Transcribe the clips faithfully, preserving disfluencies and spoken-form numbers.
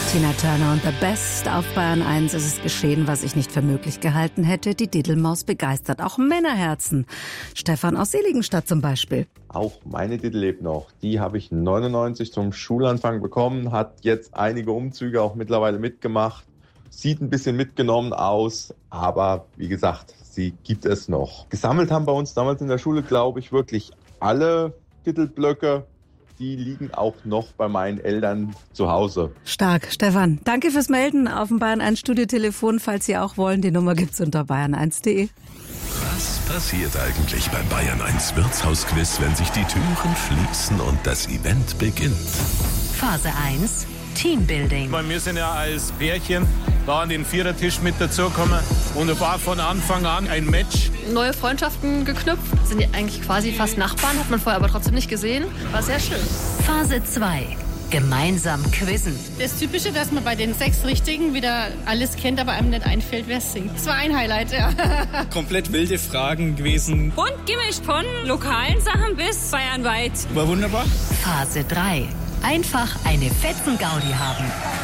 Tina Turner und The Best auf Bayern eins. Es ist geschehen, was ich nicht für möglich gehalten hätte. Die Diddelmaus begeistert auch Männerherzen. Stefan aus Seligenstadt zum Beispiel. Auch meine Diddel lebt noch. Die habe ich neunundneunzig zum Schulanfang bekommen, hat jetzt einige Umzüge auch mittlerweile mitgemacht. Sieht ein bisschen mitgenommen aus, aber wie gesagt, sie gibt es noch. Gesammelt haben bei uns damals in der Schule, glaube ich, wirklich alle Diddelblöcke. Die liegen auch noch bei meinen Eltern zu Hause. Stark, Stefan. Danke fürs Melden auf dem Bayern eins Studiotelefon, falls Sie auch wollen. Die Nummer gibt's unter bayern eins punkt de. Was passiert eigentlich beim Bayern eins Wirtshausquiz, wenn sich die Türen schließen und das Event beginnt? Phase eins, Teambuilding. Wir sind ja als Pärchen da an den Vierertisch mit dazugekommen und es war von Anfang an ein Match. Neue Freundschaften geknüpft, sind ja eigentlich quasi fast Nachbarn, hat man vorher aber trotzdem nicht gesehen. War sehr schön. Phase zwei, gemeinsam quizzen. Das Typische, dass man bei den sechs Richtigen wieder alles kennt, aber einem nicht einfällt, wer singt. Das war ein Highlight, ja. Komplett wilde Fragen gewesen. Bunt gemischt von lokalen Sachen bis bayernweit. War wunderbar. Phase drei, einfach eine Fetzen-Gaudi haben.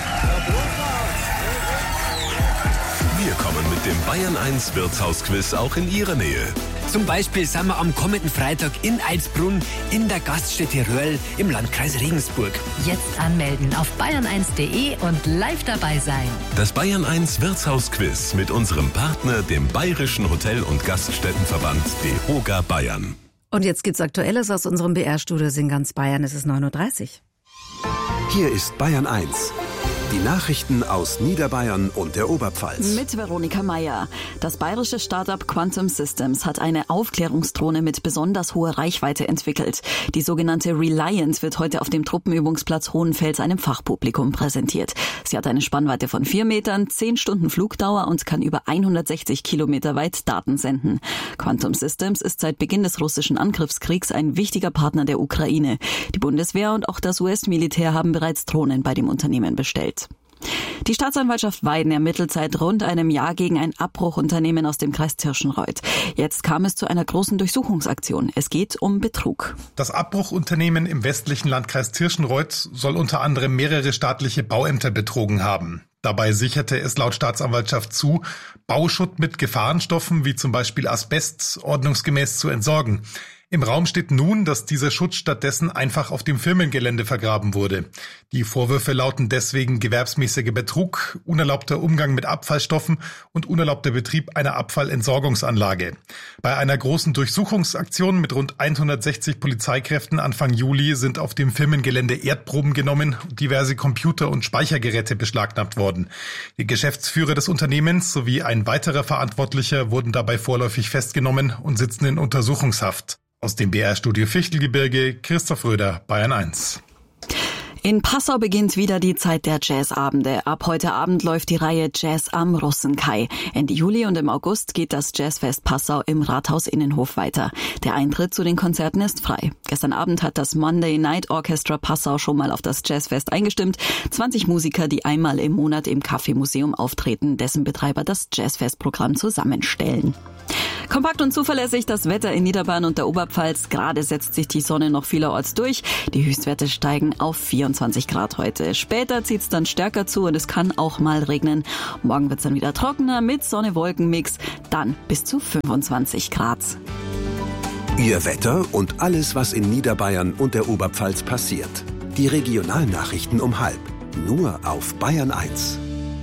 Wir kommen mit dem Bayern eins Wirtshausquiz auch in Ihre Nähe. Zum Beispiel sind wir am kommenden Freitag in Eilsbrunn in der Gaststätte Röhrl im Landkreis Regensburg. Jetzt anmelden auf bayern eins punkt de und live dabei sein. Das Bayern eins Wirtshausquiz mit unserem Partner, dem Bayerischen Hotel- und Gaststättenverband DEHOGA Bayern. Und jetzt gibt's Aktuelles aus unserem B R-Studio in ganz Bayern. Es ist neun Uhr dreißig. Hier ist Bayern eins. Die Nachrichten aus Niederbayern und der Oberpfalz. Mit Veronika Meier. Das bayerische Start-up Quantum Systems hat eine Aufklärungsdrohne mit besonders hoher Reichweite entwickelt. Die sogenannte Reliant wird heute auf dem Truppenübungsplatz Hohenfels einem Fachpublikum präsentiert. Sie hat eine Spannweite von vier Metern, zehn Stunden Flugdauer und kann über hundertsechzig Kilometer weit Daten senden. Quantum Systems ist seit Beginn des russischen Angriffskriegs ein wichtiger Partner der Ukraine. Die Bundeswehr und auch das U S-Militär haben bereits Drohnen bei dem Unternehmen bestellt. Die Staatsanwaltschaft Weiden ermittelt seit rund einem Jahr gegen ein Abbruchunternehmen aus dem Kreis Tirschenreuth. Jetzt kam es zu einer großen Durchsuchungsaktion. Es geht um Betrug. Das Abbruchunternehmen im westlichen Landkreis Tirschenreuth soll unter anderem mehrere staatliche Bauämter betrogen haben. Dabei sicherte es laut Staatsanwaltschaft zu, Bauschutt mit Gefahrenstoffen wie zum Beispiel Asbest ordnungsgemäß zu entsorgen. Im Raum steht nun, dass dieser Schutt stattdessen einfach auf dem Firmengelände vergraben wurde. Die Vorwürfe lauten deswegen gewerbsmäßiger Betrug, unerlaubter Umgang mit Abfallstoffen und unerlaubter Betrieb einer Abfallentsorgungsanlage. Bei einer großen Durchsuchungsaktion mit rund hundertsechzig Polizeikräften Anfang Juli sind auf dem Firmengelände Erdproben genommen und diverse Computer- und Speichergeräte beschlagnahmt worden. Die Geschäftsführer des Unternehmens sowie ein weiterer Verantwortlicher wurden dabei vorläufig festgenommen und sitzen in Untersuchungshaft. Aus dem B R-Studio Fichtelgebirge, Christoph Röder, Bayern eins. In Passau beginnt wieder die Zeit der Jazzabende. Ab heute Abend läuft die Reihe Jazz am Russenkai. Ende Juli und im August geht das Jazzfest Passau im Rathaus Innenhof weiter. Der Eintritt zu den Konzerten ist frei. Gestern Abend hat das Monday Night Orchestra Passau schon mal auf das Jazzfest eingestimmt. zwanzig Musiker, die einmal im Monat im Kaffeemuseum auftreten, dessen Betreiber das Jazzfestprogramm zusammenstellen. Kompakt und zuverlässig das Wetter in Niederbayern und der Oberpfalz. Gerade setzt sich die Sonne noch vielerorts durch. Die Höchstwerte steigen auf vierundzwanzig Grad heute. Später zieht es dann stärker zu und es kann auch mal regnen. Morgen wird es dann wieder trockener mit Sonne-Wolken-Mix. Dann bis zu fünfundzwanzig Grad. Ihr Wetter und alles, was in Niederbayern und der Oberpfalz passiert. Die Regionalnachrichten um halb. Nur auf Bayern eins.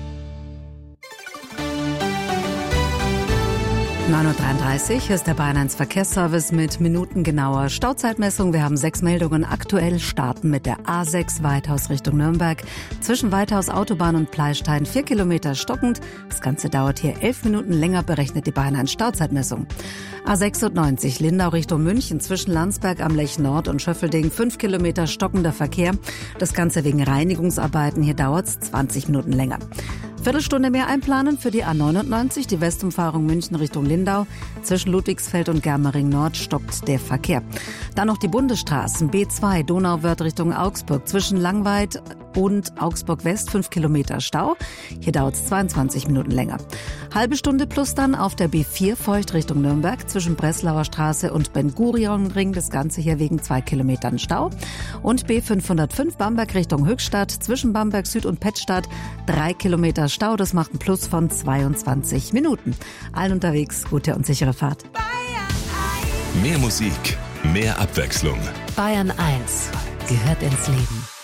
neun Uhr dreiunddreißig, hier ist der Bayern eins Verkehrsservice mit minutengenauer Stauzeitmessung. Wir haben sechs Meldungen. Aktuell starten mit der A sechs Weithaus Richtung Nürnberg. Zwischen Weithaus Autobahn und Pleistein vier Kilometer stockend. Das Ganze dauert hier elf Minuten länger, berechnet die Bayern eins Stauzeitmessung. A sechsundneunzig Lindau Richtung München zwischen Landsberg am Lech Nord und Schöffelding fünf Kilometer stockender Verkehr. Das Ganze wegen Reinigungsarbeiten. Hier dauert es zwanzig Minuten länger. Viertelstunde mehr einplanen für die A neunundneunzig, die Westumfahrung München Richtung Lindau. Zwischen Ludwigsfeld und Germering Nord stockt der Verkehr. Dann noch die Bundesstraßen B zwei Donauwörth Richtung Augsburg zwischen Langweid und Augsburg West fünf Kilometer Stau. Hier dauert es zweiundzwanzig Minuten länger. Halbe Stunde plus dann auf der B vier Feucht Richtung Nürnberg zwischen Breslauer Straße und Ben-Gurion-Ring. Das Ganze hier wegen zwei Kilometern Stau. Und B fünfhundertfünf Bamberg Richtung Höchstadt zwischen Bamberg Süd und Pettstadt drei Kilometer Stau. Das macht einen Plus von zweiundzwanzig Minuten. Allen unterwegs gute und sichere Fahrt. Mehr Musik, mehr Abwechslung. Bayern eins gehört ins Leben.